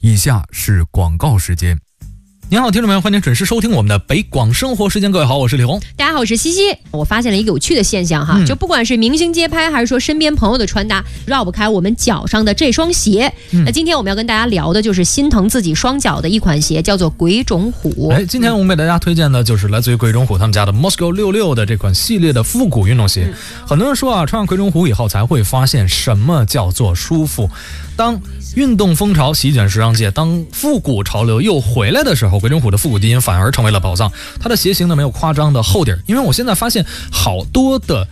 以下是广告时间。 您好，听众朋友，欢迎准时收听我们的北广生活时间。各位好，我是李红。 大家好，我是西西。我发现了一个有趣的现象哈，就不管是明星街拍，还是说身边朋友的穿搭，绕不开我们脚上的这双鞋。那今天我们要跟大家聊的就是心疼自己双脚的一款鞋，叫做鬼冢虎。 今天我们给大家推荐的就是来自于鬼冢虎他们家的 Moscow 66的这款系列的复古运动鞋。很多人说啊，穿上鬼冢虎以后才会发现什么叫做舒服。当运动风潮席卷时尚界，当复古潮流又回来的时候，鬼冢虎的复古基因反而成为了宝藏。它的鞋型呢没有夸张的厚底，因为我现在发现好多的